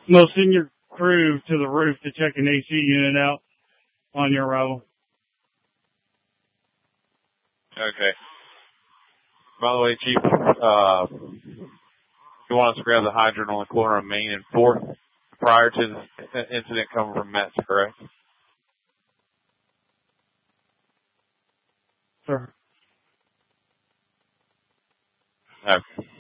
We'll send your crew to the roof to check an AC unit out on your arrival. Okay. By the way, Chief, you want us to grab the hydrant on the corner of Main and 4th prior to the incident coming from Metz, correct? Sir. Okay.